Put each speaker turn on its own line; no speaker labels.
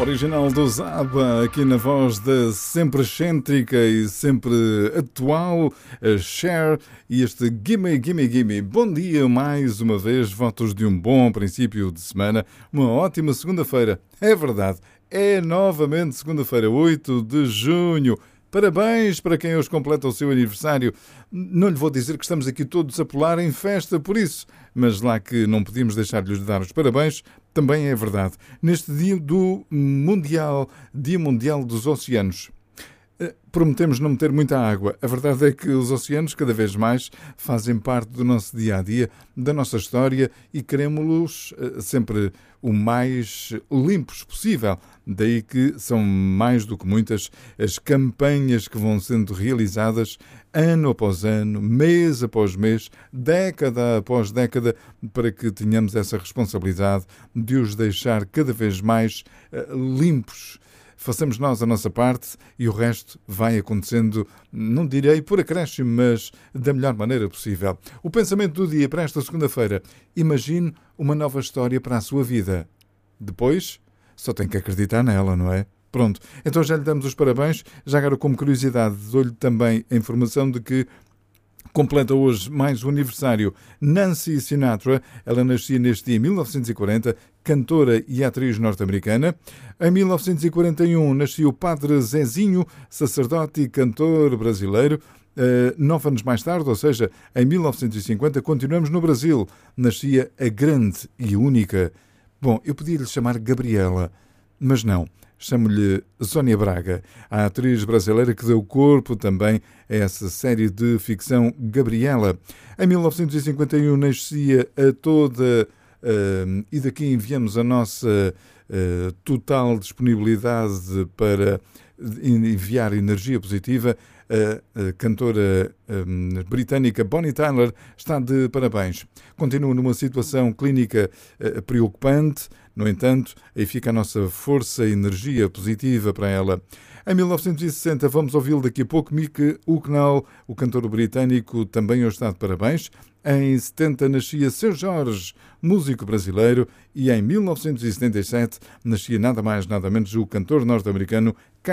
Original do Zaba, aqui na voz da sempre excêntrica e sempre atual a Cher e este Gimme, Gimme, Gimme. Bom dia mais uma vez, votos de um bom princípio de semana, uma ótima segunda-feira. É verdade, é novamente segunda-feira, 8 de junho. Parabéns para quem hoje completa o seu aniversário. Não lhe vou dizer que estamos aqui todos a pular em festa por isso, mas lá que não podíamos deixar de lhes dar os parabéns, também é verdade. Neste dia do Mundial, Dia Mundial dos Oceanos. Prometemos não meter muita água. A verdade é que os oceanos cada vez mais fazem parte do nosso dia-a-dia, da nossa história e queremos-los sempre o mais limpos possível. Daí que são mais do que muitas as campanhas que vão sendo realizadas ano após ano, mês após mês, década após década, para que tenhamos essa responsabilidade de os deixar cada vez mais limpos. Façamos nós a nossa parte e o resto vai acontecendo, não direi por acréscimo, mas da melhor maneira possível. O pensamento do dia para esta segunda-feira: imagine uma nova história para a sua vida. Depois, só tem que acreditar nela, não é? Pronto, então já lhe damos os parabéns. Já agora, como curiosidade, dou-lhe também a informação de que completa hoje mais um aniversário Nancy Sinatra. Ela nascia neste dia em 1940, cantora e atriz norte-americana. Em 1941 nascia o Padre Zezinho, sacerdote e cantor brasileiro. 9 anos mais tarde, ou seja, em 1950, continuamos no Brasil. Nascia a grande e única. Bom, eu podia-lhe chamar Gabriela, mas não. Chamo-lhe Sónia Braga, a atriz brasileira que deu corpo também a essa série de ficção Gabriela. Em 1951 nascia a toda, e daqui enviamos a nossa total disponibilidade para enviar energia positiva. A cantora britânica Bonnie Tyler está de parabéns. Continua numa situação clínica preocupante, no entanto, aí fica a nossa força e energia positiva para ela. Em 1960, vamos ouvi-lo daqui a pouco, Mick Hucknall, o cantor britânico, também hoje está de parabéns. Em 70 nascia Seu Jorge, músico brasileiro, e em 1977 nascia nada mais nada menos o cantor norte-americano